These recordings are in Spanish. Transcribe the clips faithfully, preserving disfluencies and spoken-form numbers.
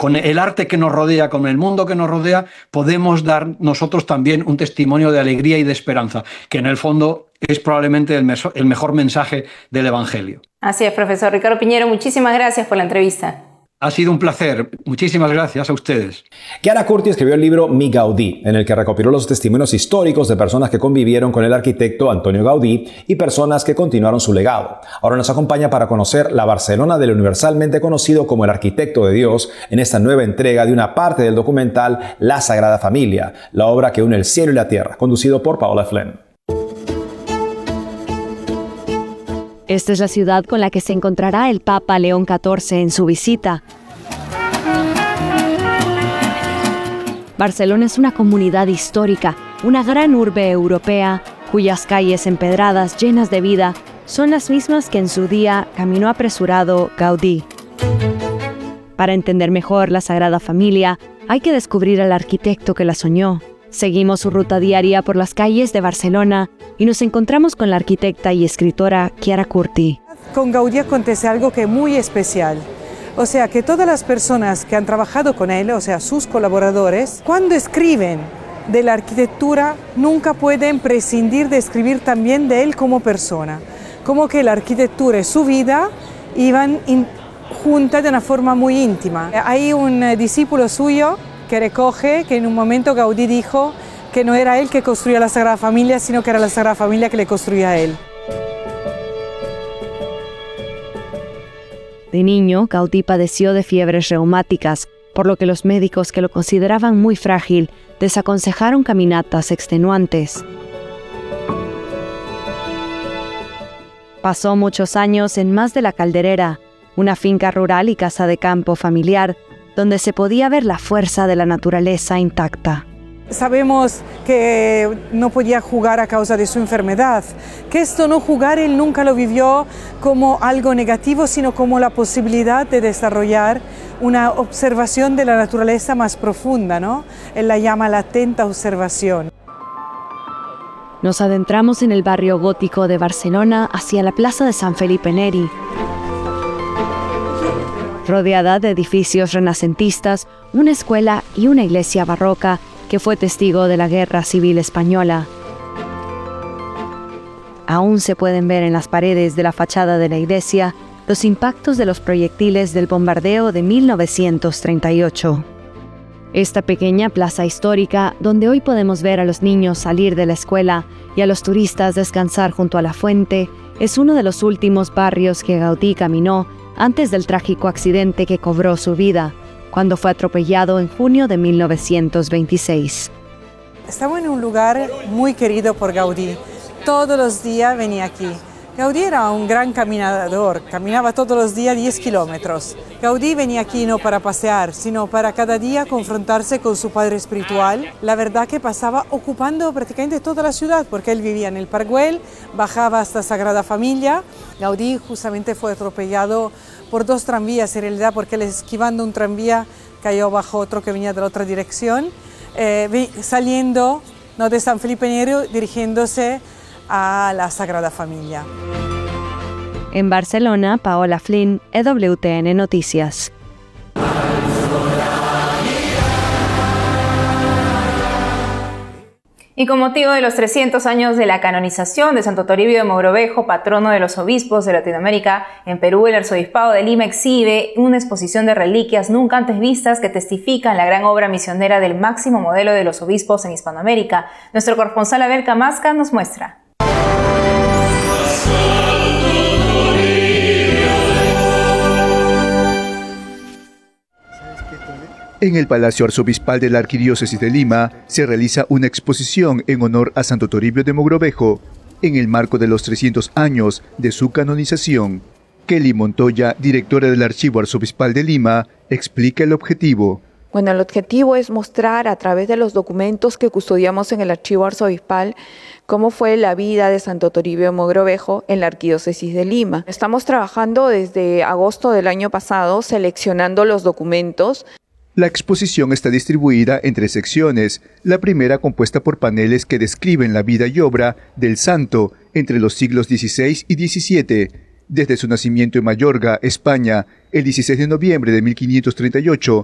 con el arte que nos rodea, con el mundo que nos rodea, podemos dar nosotros también un testimonio de alegría y de esperanza, que en el fondo es probablemente el, meso, el mejor mensaje del Evangelio. Así es, profesor Ricardo Piñero, muchísimas gracias por la entrevista. Ha sido un placer. Muchísimas gracias a ustedes. Chiara Curti escribió el libro Mi Gaudí, en el que recopiló los testimonios históricos de personas que convivieron con el arquitecto Antonio Gaudí y personas que continuaron su legado. Ahora nos acompaña para conocer la Barcelona del universalmente conocido como el arquitecto de Dios en esta nueva entrega de una parte del documental La Sagrada Familia, la obra que une el cielo y la tierra, conducido por Paola Flynn. Esta es la ciudad con la que se encontrará el Papa León catorce en su visita. Barcelona es una comunidad histórica, una gran urbe europea, cuyas calles empedradas llenas de vida son las mismas que en su día caminó apresurado Gaudí. Para entender mejor la Sagrada Familia, hay que descubrir al arquitecto que la soñó. Seguimos su ruta diaria por las calles de Barcelona y nos encontramos con la arquitecta y escritora Chiara Curti. Con Gaudí acontece algo que es muy especial. O sea, que todas las personas que han trabajado con él, o sea, sus colaboradores, cuando escriben de la arquitectura, nunca pueden prescindir de escribir también de él como persona. Como que la arquitectura y su vida iban in, juntas de una forma muy íntima. Hay un eh, discípulo suyo que recoge que en un momento Gaudí dijo que no era él que construía la Sagrada Familia, sino que era la Sagrada Familia que le construía a él. De niño, Gaudí padeció de fiebres reumáticas, por lo que los médicos que lo consideraban muy frágil desaconsejaron caminatas extenuantes. Pasó muchos años en Mas de la Calderera, una finca rural y casa de campo familiar, donde se podía ver la fuerza de la naturaleza intacta. Sabemos que no podía jugar a causa de su enfermedad, que esto no jugar él nunca lo vivió como algo negativo, sino como la posibilidad de desarrollar una observación de la naturaleza más profunda, ¿no? Él la llama la atenta observación. Nos adentramos en el barrio gótico de Barcelona hacia la plaza de San Felipe Neri. Rodeada de edificios renacentistas, una escuela y una iglesia barroca que fue testigo de la Guerra Civil Española. Aún se pueden ver en las paredes de la fachada de la iglesia los impactos de los proyectiles del bombardeo de mil novecientos treinta y ocho. Esta pequeña plaza histórica, donde hoy podemos ver a los niños salir de la escuela y a los turistas descansar junto a la fuente, es uno de los últimos barrios que Gaudí caminó antes del trágico accidente que cobró su vida, cuando fue atropellado en junio de mil novecientos veintiséis. Estamos en un lugar muy querido por Gaudí. Todos los días venía aquí. Gaudí era un gran caminador, caminaba todos los días diez kilómetros. Gaudí venía aquí no para pasear, sino para cada día confrontarse con su padre espiritual. La verdad que pasaba ocupando prácticamente toda la ciudad, porque él vivía en el Parguel, bajaba hasta Sagrada Familia. Gaudí justamente fue atropellado por dos tranvías en realidad, porque él esquivando un tranvía cayó bajo otro que venía de la otra dirección, eh, saliendo no, de San Felipe Neri, dirigiéndose a la Sagrada Familia. En Barcelona, Paola Flynn, E W T N Noticias. Y con motivo de los trescientos años de la canonización de Santo Toribio de Mogrovejo, patrono de los obispos de Latinoamérica, en Perú el Arzobispado de Lima exhibe una exposición de reliquias nunca antes vistas que testifican la gran obra misionera del máximo modelo de los obispos en Hispanoamérica. Nuestro corresponsal Abel Camasca nos muestra. En el Palacio Arzobispal de la Arquidiócesis de Lima se realiza una exposición en honor a Santo Toribio de Mogrovejo, en el marco de los trescientos años de su canonización. Kelly Montoya, directora del Archivo Arzobispal de Lima, explica el objetivo. Bueno, el objetivo es mostrar a través de los documentos que custodiamos en el Archivo Arzobispal cómo fue la vida de Santo Toribio de Mogrovejo en la Arquidiócesis de Lima. Estamos trabajando desde agosto del año pasado seleccionando los documentos. La exposición está distribuida en tres secciones, la primera compuesta por paneles que describen la vida y obra del santo entre los siglos dieciséis y diecisiete, desde su nacimiento en Mayorga, España, el dieciséis de noviembre de mil quinientos treinta y ocho,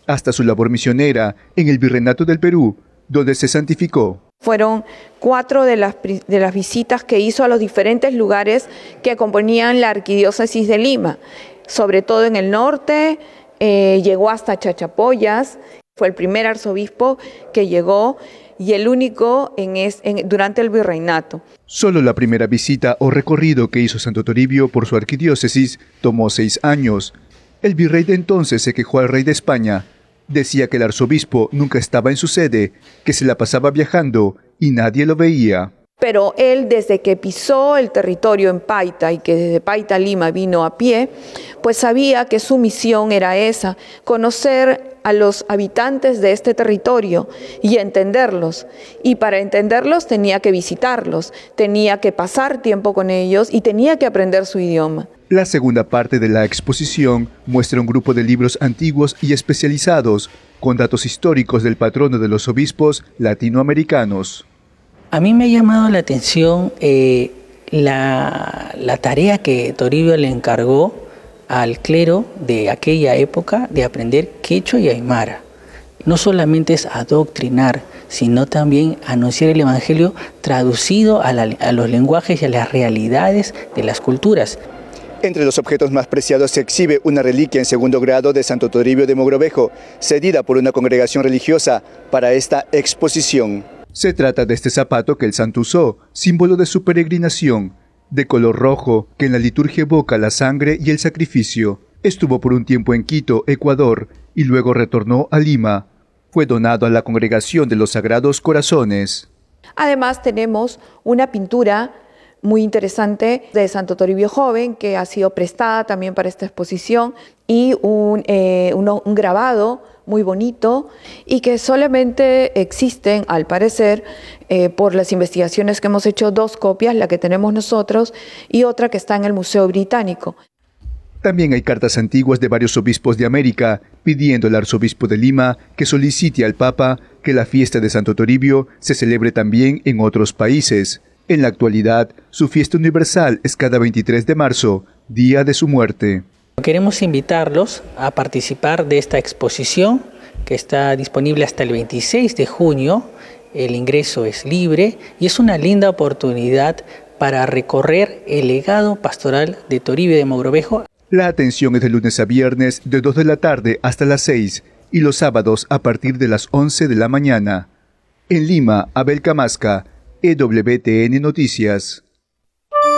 hasta su labor misionera en el Virreinato del Perú, donde se santificó. Fueron cuatro de las, de las visitas que hizo a los diferentes lugares que componían la Arquidiócesis de Lima, sobre todo en el norte, eh, llegó hasta Chachapoyas, fue el primer arzobispo que llegó y el único en es, en, durante el virreinato. Solo la primera visita o recorrido que hizo Santo Toribio por su arquidiócesis tomó seis años. El virrey de entonces se quejó al rey de España. Decía que el arzobispo nunca estaba en su sede, que se la pasaba viajando y nadie lo veía. Pero él, desde que pisó el territorio en Paita y que desde Paita a Lima vino a pie, pues sabía que su misión era esa, conocer a los habitantes de este territorio y entenderlos. Y para entenderlos tenía que visitarlos, tenía que pasar tiempo con ellos y tenía que aprender su idioma. La segunda parte de la exposición muestra un grupo de libros antiguos y especializados con datos históricos del patrono de los obispos latinoamericanos. A mí me ha llamado la atención eh, la, la tarea que Toribio le encargó al clero de aquella época de aprender quechua y aymara. No solamente es adoctrinar, sino también anunciar el Evangelio traducido a, la, a los lenguajes y a las realidades de las culturas. Entre los objetos más preciados se exhibe una reliquia en segundo grado de Santo Toribio de Mogrovejo, cedida por una congregación religiosa para esta exposición. Se trata de este zapato que el santo usó, símbolo de su peregrinación, de color rojo, que en la liturgia evoca la sangre y el sacrificio. Estuvo por un tiempo en Quito, Ecuador, y luego retornó a Lima. Fue donado a la Congregación de los Sagrados Corazones. Además tenemos una pintura muy interesante de Santo Toribio joven que ha sido prestada también para esta exposición y un, eh, uno, un grabado muy bonito y que solamente existen, al parecer, eh, por las investigaciones que hemos hecho, dos copias, la que tenemos nosotros y otra que está en el Museo Británico. También hay cartas antiguas de varios obispos de América pidiendo al arzobispo de Lima que solicite al Papa que la fiesta de Santo Toribio se celebre también en otros países. En la actualidad, su fiesta universal es cada veintitrés de marzo, día de su muerte. Queremos invitarlos a participar de esta exposición que está disponible hasta el veintiséis de junio. El ingreso es libre y es una linda oportunidad para recorrer el legado pastoral de Toribio de Mogrovejo. La atención es de lunes a viernes de dos de la tarde hasta las seis y los sábados a partir de las once de la mañana. En Lima, Abel Camasca, E W T N Noticias.